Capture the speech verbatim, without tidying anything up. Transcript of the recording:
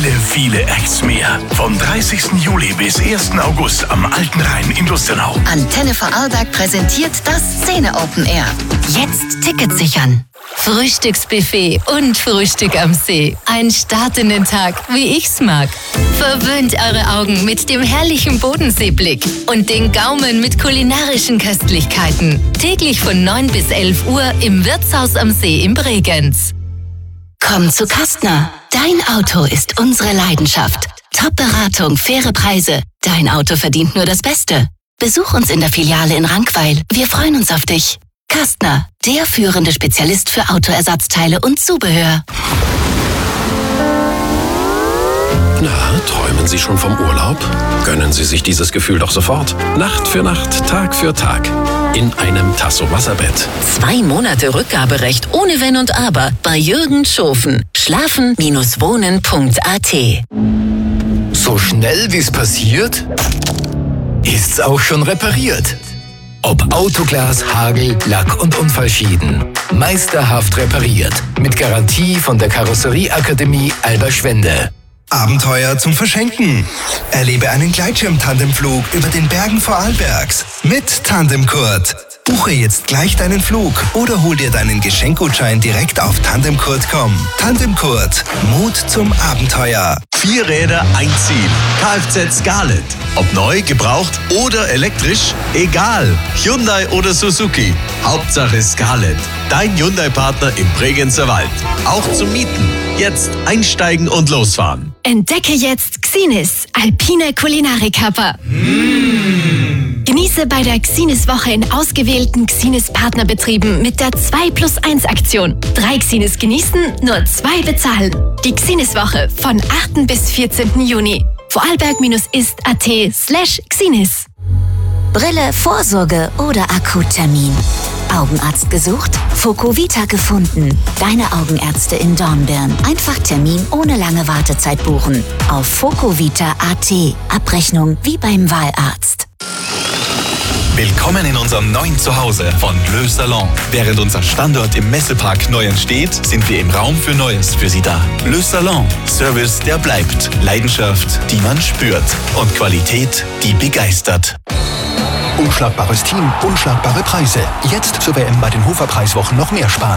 viele, viele Acts mehr. Vom dreißigsten Juli bis ersten August am Alten Rhein in Lustenau. Antenne Vorarlberg präsentiert das Szene Open Air. Jetzt Tickets sichern. Frühstücksbuffet und Frühstück am See. Ein Start in den Tag, wie ich's mag. Verwöhnt eure Augen mit dem herrlichen Bodenseeblick und den Gaumen mit kulinarischen Köstlichkeiten. Täglich von neun bis elf Uhr im Wirtshaus am See in Bregenz. Komm zu Kastner. Dein Auto ist unsere Leidenschaft. Top-Beratung, faire Preise. Dein Auto verdient nur das Beste. Besuch uns in der Filiale in Rankweil. Wir freuen uns auf dich. Kastner, der führende Spezialist für Autoersatzteile und Zubehör. Na, träumen Sie schon vom Urlaub? Gönnen Sie sich dieses Gefühl doch sofort. Nacht für Nacht, Tag für Tag. In einem Tasso Wasserbett. Zwei Monate Rückgaberecht ohne Wenn und Aber bei Jürgen Schofen. Schlafen Wohnen Punkt a t. So schnell wie es passiert, ist's auch schon repariert. Ob Autoglas, Hagel, Lack und Unfallschäden. Meisterhaft repariert. Mit Garantie von der Karosserieakademie Alberschwende. Abenteuer zum Verschenken. Erlebe einen Gleitschirm-Tandemflug über den Bergen Vorarlbergs mit Tandemkurt. Buche jetzt gleich deinen Flug oder hol dir deinen Geschenkgutschein direkt auf tandemkurt punkt com. Tandemkurt. Mut zum Abenteuer. Vier Räder, ein Ziel. Kfz Scarlett. Ob neu, gebraucht oder elektrisch, egal. Hyundai oder Suzuki. Hauptsache Scarlett. Dein Hyundai-Partner im Bregenzer Wald. Auch zum Mieten. Jetzt einsteigen und losfahren. Entdecke jetzt Xinis, alpine Kulinarik-Happer. Mmh. Genieße bei der Xinis-Woche in ausgewählten Xinis-Partnerbetrieben mit der zwei plus eins Aktion. Drei Xinis genießen, nur zwei bezahlen. Die Xinis-Woche von achten bis vierzehnten Juni. Vorarlberg-ist.at slash Xinis. Brille, Vorsorge oder Akuttermin. Augenarzt gesucht? Focovita gefunden. Deine Augenärzte in Dornbirn. Einfach Termin ohne lange Wartezeit buchen. Auf focovita punkt a t. Abrechnung wie beim Wahlarzt. Willkommen in unserem neuen Zuhause von Le Salon. Während unser Standort im Messepark neu entsteht, sind wir im Raum für Neues für Sie da. Le Salon. Service, der bleibt. Leidenschaft, die man spürt. Und Qualität, die begeistert. Unschlagbares Team, unschlagbare Preise. Jetzt zur W M bei den Hofer Preiswochen noch mehr sparen.